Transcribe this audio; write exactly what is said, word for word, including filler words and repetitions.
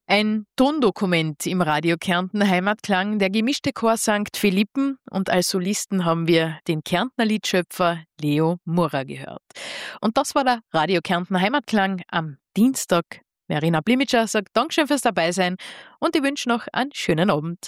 Ein Tondokument im Radio Kärnten Heimatklang, der gemischte Chor Sankt Philippen, und als Solisten haben wir den Kärntner Liedschöpfer Leo Murrer gehört. Und das war der Radio Kärnten Heimatklang am Dienstag. Verena Blimitscher sagt Dankeschön fürs Dabeisein und ich wünsche noch einen schönen Abend.